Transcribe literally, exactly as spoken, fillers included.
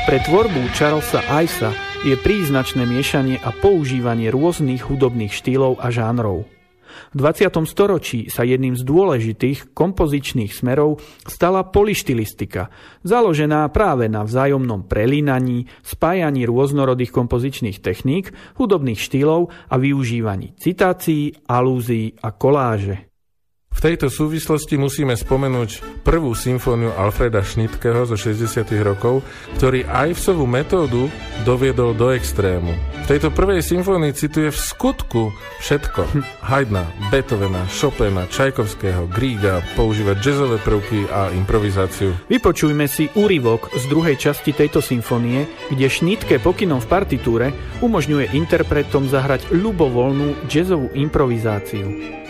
Pre tvorbu Charlesa Ivesa je príznačné miešanie a používanie rôznych hudobných štýlov a žánrov. V dvadsiatom storočí sa jedným z dôležitých kompozičných smerov stala polyštilistika, založená práve na vzájomnom prelínaní, spájaní rôznorodých kompozičných techník, hudobných štýlov a využívaní citácií, alúzií a koláže. V tejto súvislosti musíme spomenúť prvú symfóniu Alfreda Schnittkeho zo šesťdesiatych rokov, ktorý Ivesovú metódu doviedol do extrému. V tejto prvej symfónii cituje v skutku všetko. Haydna, Beethovena, Chopina, Čajkovského, Griega, používa jazzové prvky a improvizáciu. Vypočujme si úryvok z druhej časti tejto symfónie, kde Schnittke pokynom v partitúre umožňuje interpretom zahrať ľubovoľnú jazzovú improvizáciu.